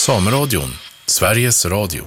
Sameradion, Sveriges Radio.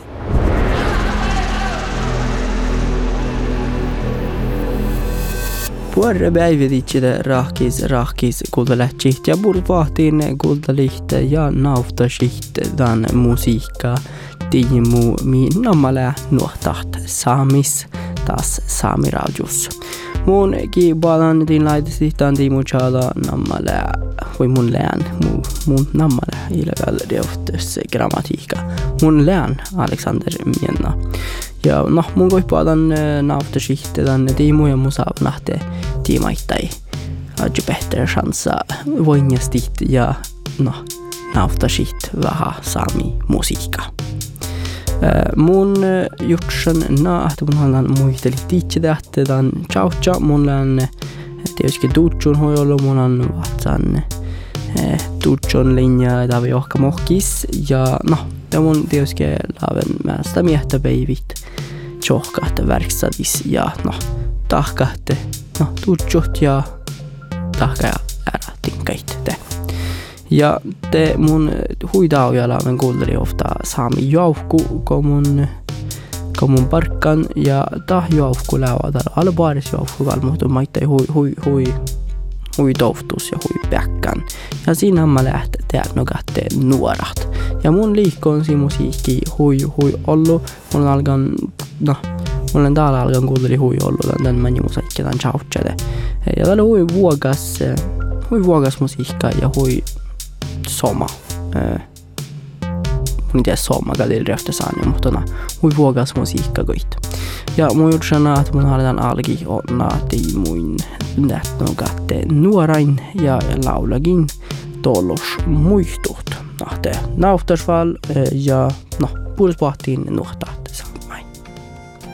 Puolre päivititside rahkis kultalähtsit ja purvahtiin kultalihte ja nauftasit dan musiikka tiimu minnammale nuohtaht saamis taas Saamiradios. Mun kiipalan din laitistihtaan tiimu tjala nammale või mun lään mun nammale illegale deoftes grammatiikka. Mun lään Alexander Mienna. Ja mun koipalan nauftasihtan tiimu ja mun saavnahte tiimaittai. Adju bättre chansa voinjastit ja nauftasit vähän saami musiikka. Mun jutsen että mun haluan muistelit tiitside, että tämän tjautja mun lään tietysti tuutsun hoiolo mun on vatsan tuutsun linja että vi ohka mohkis ja ja mun tietysti laaven mästä miehtäpäivit tjohkahte verksadis ja tahkahte tuutsut ja tahka ja ära tinkait ja te mun huidaujalla on kuunteli ofta saami jauhku komun parkkan ja tah jauhku lävadar albaaris jauhku kalmuhtu maittai hui touftus ja hui päkkän. Ja siinä mä lähte teadnogatte nuorat. Ja mun liikkoon si musiikki hui ollu. Mun olen täällä alkan kuunteli hui ollu tämän meni musiikki tämän tjauhtsade. Ja täällä hui vuogas musiikka ja hui soma. Mun ei tiedä soma kadil röftesaani, mutta hui vuogas musiikka koit. Ja mun jutsana, että mun halutaan algi onna tiimuin nätnogatte nuorain ja laulagin tollos muistut. Nahte nauftasval ja puolespohtiin nuhtaa.